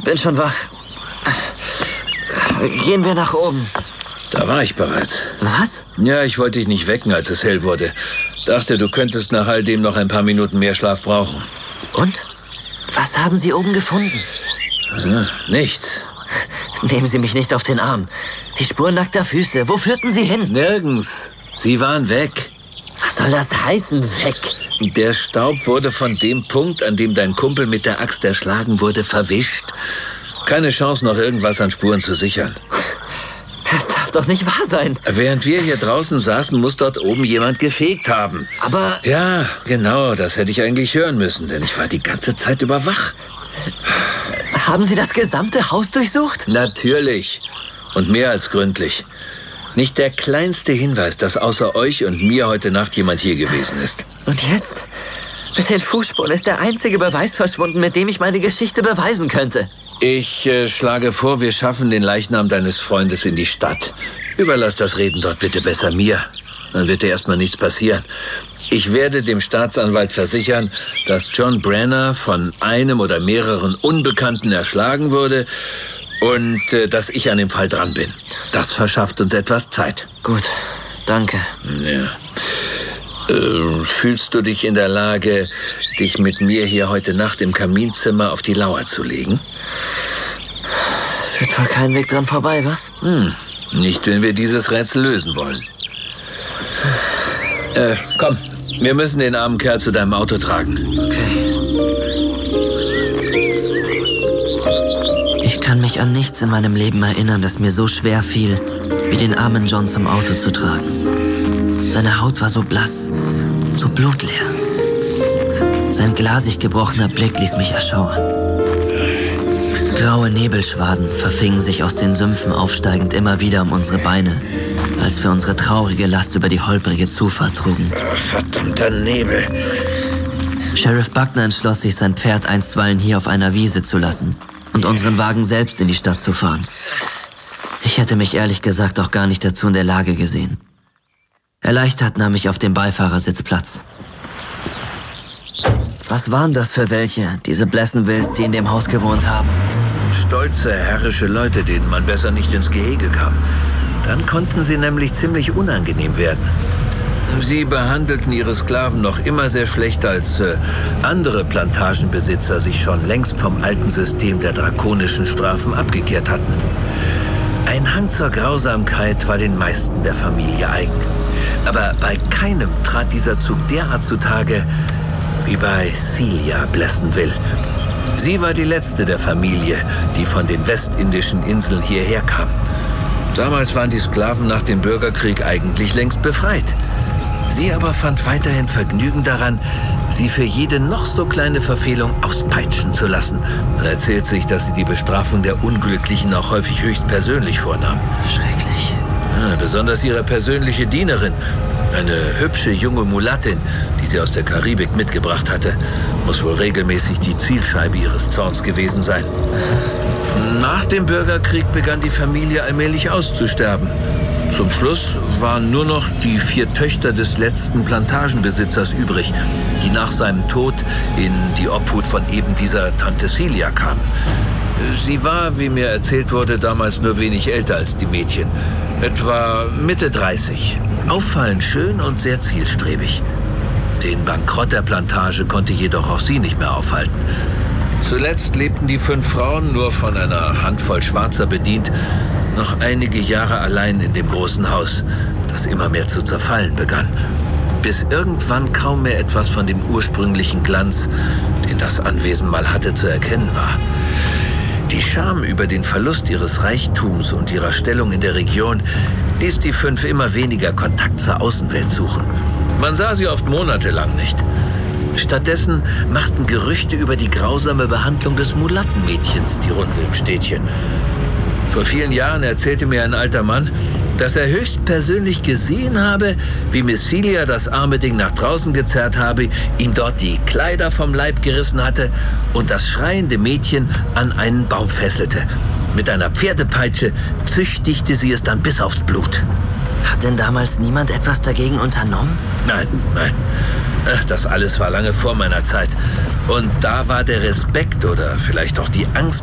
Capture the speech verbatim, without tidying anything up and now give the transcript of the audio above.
bin schon wach. Gehen wir nach oben. Da war ich bereits. Was? Ja, ich wollte dich nicht wecken, als es hell wurde. Dachte, du könntest nach all dem noch ein paar Minuten mehr Schlaf brauchen. Und? Was haben Sie oben gefunden? Ja, nichts. Nehmen Sie mich nicht auf den Arm. Die Spur nackter Füße. Wo führten Sie hin? Nirgends. Sie waren weg. Was soll das heißen, weg? Der Staub wurde von dem Punkt, an dem dein Kumpel mit der Axt erschlagen wurde, verwischt. Keine Chance, noch irgendwas an Spuren zu sichern. Das darf doch nicht wahr sein. Während wir hier draußen saßen, muss dort oben jemand gefegt haben. Aber... Ja, genau, das hätte ich eigentlich hören müssen, denn ich war die ganze Zeit über wach. Haben Sie das gesamte Haus durchsucht? Natürlich. Und mehr als gründlich. Nicht der kleinste Hinweis, dass außer euch und mir heute Nacht jemand hier gewesen ist. Und jetzt? Mit den Fußspuren ist der einzige Beweis verschwunden, mit dem ich meine Geschichte beweisen könnte. Ich äh, schlage vor, wir schaffen den Leichnam deines Freundes in die Stadt. Überlass das Reden dort bitte besser mir. Dann wird dir erstmal nichts passieren. Ich werde dem Staatsanwalt versichern, dass John Brenner von einem oder mehreren Unbekannten erschlagen wurde und äh, dass ich an dem Fall dran bin. Das verschafft uns etwas Zeit. Gut, danke. Ja. Äh, fühlst du dich in der Lage, dich mit mir hier heute Nacht im Kaminzimmer auf die Lauer zu legen? Führt wohl kein Weg dran vorbei, was? Hm, nicht, wenn wir dieses Rätsel lösen wollen. Äh, komm, wir müssen den armen Kerl zu deinem Auto tragen. Okay. Ich kann mich an nichts in meinem Leben erinnern, das mir so schwer fiel, wie den armen John zum Auto zu tragen. Seine Haut war so blass, so blutleer. Sein glasig gebrochener Blick ließ mich erschauern. Graue Nebelschwaden verfingen sich aus den Sümpfen aufsteigend immer wieder um unsere Beine, als wir unsere traurige Last über die holprige Zufahrt trugen. Ach, verdammter Nebel. Sheriff Buckner entschloss sich, sein Pferd einstweilen hier auf einer Wiese zu lassen und unseren Wagen selbst in die Stadt zu fahren. Ich hätte mich ehrlich gesagt auch gar nicht dazu in der Lage gesehen. Erleichtert nahm ich auf dem Beifahrersitz Platz. Was waren das für welche, diese Blessenwills, die in dem Haus gewohnt haben? Stolze, herrische Leute, denen man besser nicht ins Gehege kam. Dann konnten sie nämlich ziemlich unangenehm werden. Sie behandelten ihre Sklaven noch immer sehr schlecht, als äh, andere Plantagenbesitzer sich schon längst vom alten System der drakonischen Strafen abgekehrt hatten. Ein Hang zur Grausamkeit war den meisten der Familie eigen. Aber bei keinem trat dieser Zug derart zutage wie bei Celia Blessenwill. Sie war die letzte der Familie, die von den westindischen Inseln hierher kam. Damals waren die Sklaven nach dem Bürgerkrieg eigentlich längst befreit. Sie aber fand weiterhin Vergnügen daran, sie für jede noch so kleine Verfehlung auspeitschen zu lassen. Man erzählt sich, dass sie die Bestrafung der Unglücklichen auch häufig höchst persönlich vornahm. Schrecklich. Ja, besonders ihre persönliche Dienerin, eine hübsche junge Mulattin, die sie aus der Karibik mitgebracht hatte, muss wohl regelmäßig die Zielscheibe ihres Zorns gewesen sein. Nach dem Bürgerkrieg begann die Familie allmählich auszusterben. Zum Schluss waren nur noch die vier Töchter des letzten Plantagenbesitzers übrig, die nach seinem Tod in die Obhut von eben dieser Tante Celia kamen. Sie war, wie mir erzählt wurde, damals nur wenig älter als die Mädchen. Etwa Mitte dreißig. Auffallend schön und sehr zielstrebig. Den Bankrott der Plantage konnte jedoch auch sie nicht mehr aufhalten. Zuletzt lebten die fünf Frauen, nur von einer Handvoll Schwarzer bedient, noch einige Jahre allein in dem großen Haus, das immer mehr zu zerfallen begann. Bis irgendwann kaum mehr etwas von dem ursprünglichen Glanz, den das Anwesen mal hatte, zu erkennen war. Die Scham über den Verlust ihres Reichtums und ihrer Stellung in der Region ließ die fünf immer weniger Kontakt zur Außenwelt suchen. Man sah sie oft monatelang nicht. Stattdessen machten Gerüchte über die grausame Behandlung des Mulattenmädchens die Runde im Städtchen. Vor vielen Jahren erzählte mir ein alter Mann, dass er höchstpersönlich gesehen habe, wie Miss Celia das arme Ding nach draußen gezerrt habe, ihm dort die Kleider vom Leib gerissen hatte und das schreiende Mädchen an einen Baum fesselte. Mit einer Pferdepeitsche züchtigte sie es dann bis aufs Blut. Hat denn damals niemand etwas dagegen unternommen? Nein, nein. Das alles war lange vor meiner Zeit. Und da war der Respekt oder vielleicht auch die Angst